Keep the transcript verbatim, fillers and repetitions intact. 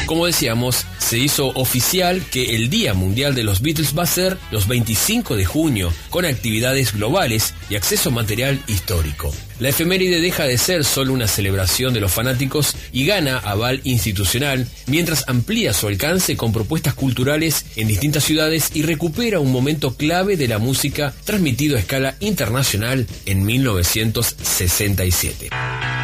Como decíamos, se hizo oficial que el Día Mundial de los Beatles va a ser los veinticinco de junio, con actividades globales y acceso a material histórico. La efeméride deja de ser solo una celebración de los fanáticos y gana aval institucional, mientras amplía su alcance con propuestas culturales en distintas ciudades y recupera un momento clave de la música transmitido a escala internacional en mil novecientos sesenta y siete.